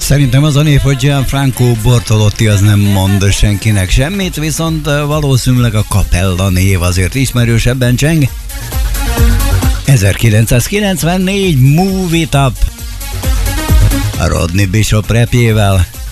Szerintem az a név, hogy Gianfranco Bortolotti, az nem mond senkinek semmit, viszont valószínűleg a Capella név azért ismerősebben cseng. 1994 Move It Up, Rodney Bishop rapjével.